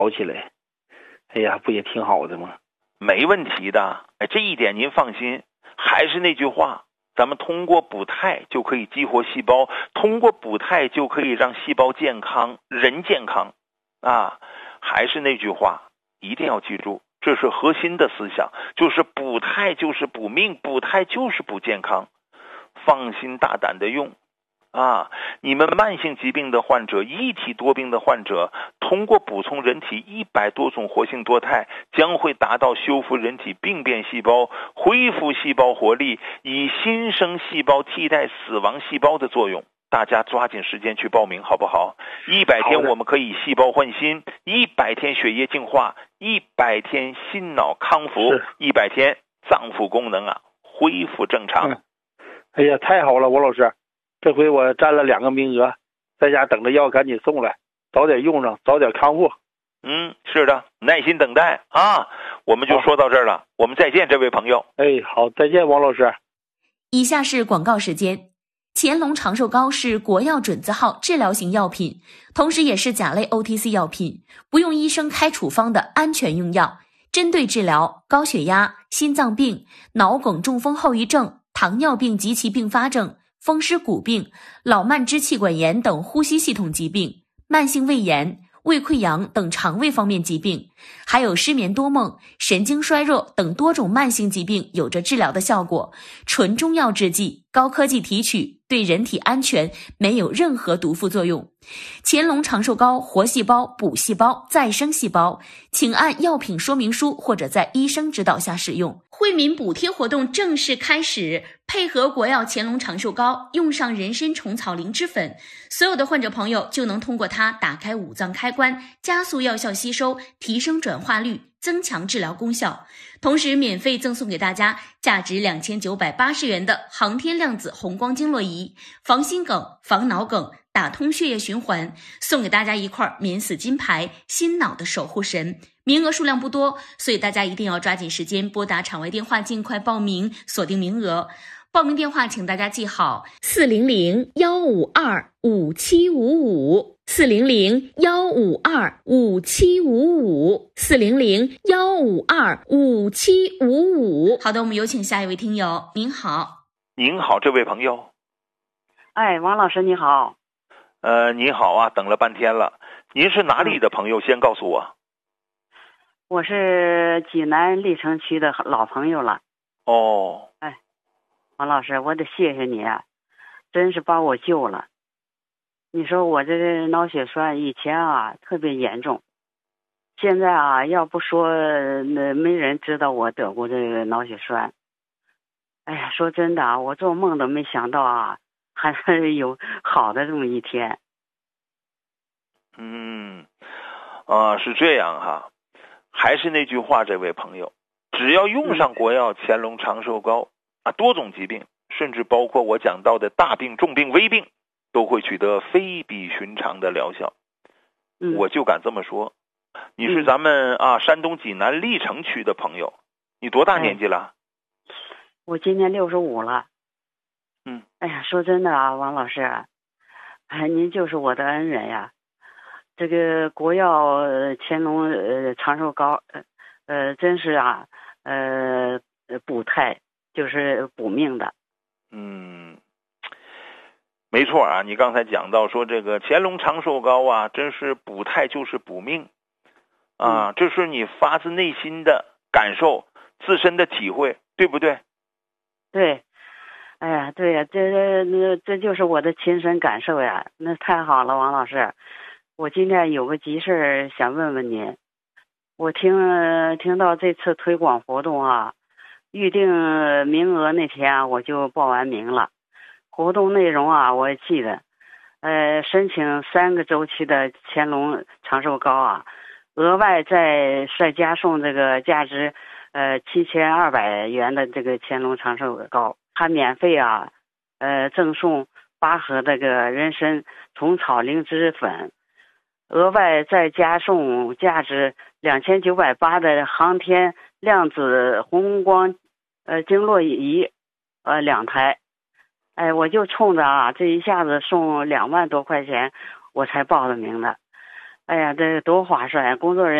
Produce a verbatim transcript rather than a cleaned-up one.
好起来。哎呀，不也挺好的吗？ 没问题的，哎，这一点您放心。还是那句话，咱们通过补肽就可以激活细胞，通过补肽就可以让细胞健康，人健康啊。还是那句话，一定要记住，这是核心的思想，就是补肽就是补命，补肽就是补健康。放心大胆的用啊！你们慢性疾病的患者、一体多病的患者，通过补充人体一百多种活性多肽，将会达到修复人体病变细胞、恢复细胞活力，以新生细胞替代死亡细胞的作用。大家抓紧时间去报名，好不好？一百天我们可以细胞换新，一百天血液净化，一百天心脑康复，一百天脏腑功能啊恢复正常。 嗯、哎呀，太好了，王老师，这回我占了两个名额，在家等着药赶紧送来，早点用上，早点康复。 嗯，是的，耐心等待啊。我们就说到这儿了，我们再见，这位朋友。 哎，好，再见，王老师。 以下是广告时间。乾隆长寿膏是国药准字号治疗型药品，同时也是甲类 O T C 药品，不用医生开处方的安全用药，针对治疗高血压、心脏病、脑梗、中风后遗症、糖尿病及其并发症、风湿骨病、老慢支气管炎等呼吸系统疾病、慢性胃炎、胃溃疡等肠胃方面疾病，还有失眠多梦、神经衰弱等多种慢性疾病有着治疗的效果。纯中药制剂，高科技提取，对人体安全，没有任何毒副作用。乾隆长寿膏活细胞、补细胞、再生细胞，请按药品说明书或者在医生指导下使用。惠民补贴活动正式开始，配合国药乾隆长寿膏，用上人参虫草灵芝粉，所有的患者朋友就能通过它打开五脏开关，加速药效吸收，提升转化率，增强治疗功效。同时免费赠送给大家价值两千九百八十元的航天量子红光经络仪，防心梗、防脑梗，打通血液循环，送给大家一块免死金牌，心脑的守护神。名额数量不多，所以大家一定要抓紧时间拨打场外电话尽快报名，锁定名额。报名电话请大家记好：四零零幺五二五七五五，四零零幺五二五七五五，四零零幺五二五七五五。好的，我们有请下一位听友。您好。 您好，这位朋友。 哎，王老师你好。 呃，你好啊，等了半天了。您是哪里的朋友？嗯、先告诉我。 我是济南历城区的老朋友了。 哦。 哎，王老师，我得谢谢你啊，真是把我救了。你说我这个脑血栓以前啊特别严重，现在啊要不说那没人知道我得过这个脑血栓。哎呀，说真的啊，我做梦都没想到啊，还是有好的这么一天。 嗯，啊，是这样哈。还是那句话，这位朋友，只要用上国药乾隆长寿膏啊，多种疾病，甚至包括我讲到的大病、重病、危病，都会取得非比寻常的疗效。 嗯、 我就敢这么说。你是咱们、嗯、啊山东济南历城区的朋友，你多大年纪了？ 哎、我今年六十五了。 嗯。 哎呀，说真的啊，王老师，哎，您就是我的恩人呀。这个国药乾隆呃长寿膏呃呃真是啊呃补肽就是补命的。 嗯，没错啊，你刚才讲到说这个乾隆长寿膏啊，真是补肽就是补命啊、嗯，这是你发自内心的感受，自身的体会，对不对？ 对，哎呀，对呀，这这这就是我的亲身感受呀，那太好了，王老师。我今天有个急事想问问您，我听听到这次推广活动啊，预定名额那天啊，我就报完名了。活动内容啊，我也记得，呃，申请三个周期的乾隆长寿膏啊，额外再再加送这个价值呃七千二百元的这个乾隆长寿膏，还免费啊，呃赠送八盒这个人参虫草灵芝粉。额外再加送价值两千九百八的航天量子红光呃经络仪呃两台，哎，我就冲着啊这一下子送两万多块钱我才报的名的。 哎呀，这多划算呀！工作人